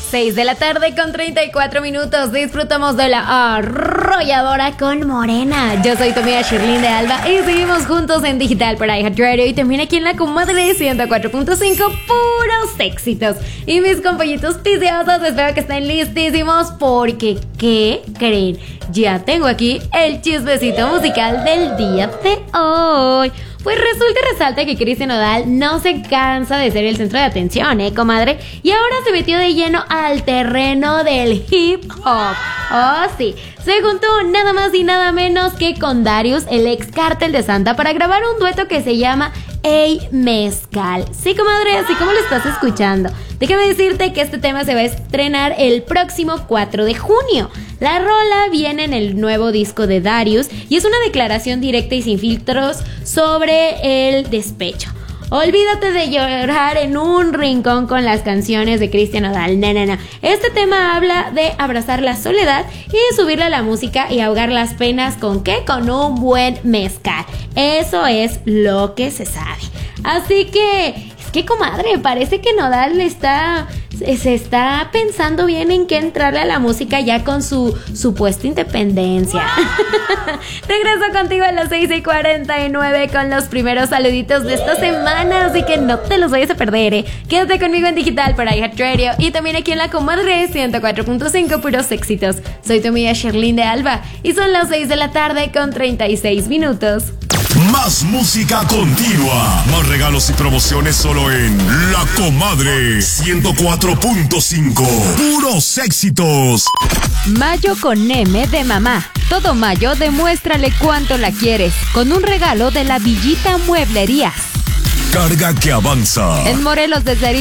6 de la tarde con 34 minutos. Disfrutamos de la arrolladora con Morena. Yo soy tu amiga Shirley de Alba y seguimos juntos en Digital por iHeartRadio y también aquí en la comadre 104.5, puros éxitos. Y mis compañitos piciosos, espero que estén listísimos porque, ¿qué creen? Ya tengo aquí el chismecito musical del día de hoy. Pues resulta y resalta que Cristian Nodal no se cansa de ser el centro de atención, comadre, y ahora se metió de lleno al terreno del hip hop. Oh, sí, se juntó nada más y nada menos que con Darius, el ex Cártel de Santa, para grabar un dueto que se llama Ey Mezcal. Sí, comadre, así como lo estás escuchando. Déjame decirte que este tema se va a estrenar el próximo 4 de junio. La rola viene en el nuevo disco de Darius y es una declaración directa y sin filtros sobre el despecho. Olvídate de llorar en un rincón con las canciones de Cristian Nodal. No. Este tema habla de abrazar la soledad y de subirle a la música y ahogar las penas. ¿Con qué? Con un buen mezcal. Eso es lo que se sabe. Así que, comadre, parece que Nodal se está pensando bien en qué entrarle a la música ya con su supuesta independencia. Regreso contigo a las 6:49 con los primeros saluditos de esta semana, así que no te los vayas a perder, Quédate conmigo en Digital por iHeartRadio y también aquí en la comadre 104.5, puros éxitos. Soy tu amiga Shirley de Alba y son las 6 de la tarde con 36 minutos. Más música continua, más regalos y promociones solo en La Comadre 104.5. Puros éxitos. Mayo con M de mamá. Todo mayo demuéstrale cuánto la quieres con un regalo de la Villita Mueblerías. Carga que avanza. En Morelos desde